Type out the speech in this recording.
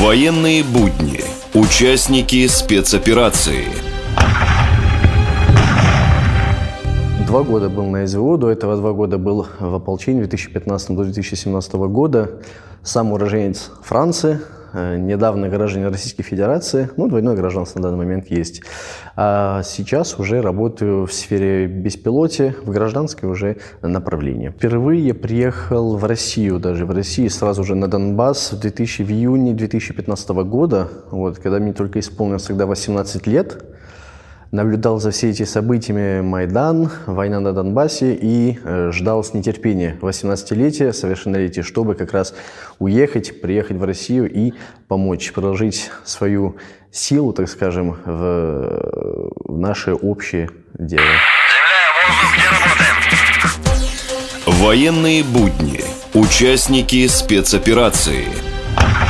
Военные будни. Участники спецоперации. 2 года был на СВО, до этого 2 года был в ополчении 2015 до 2017 года. Сам уроженец Франции, недавно гражданин Российской Федерации, двойное гражданство на данный момент есть. А сейчас уже работаю в сфере беспилотия, в гражданской уже направлении. Впервые приехал в Россию, сразу же на Донбасс в июне 2015 года, когда мне только исполнилось тогда 18 лет. Наблюдал за все эти событиями Майдан, война на Донбассе и ждал с нетерпением 18-летия, совершеннолетия, чтобы как раз приехать в Россию и помочь, продолжить свою силу, так скажем, в наше общее дело. Военные будни. Участники спецоперации.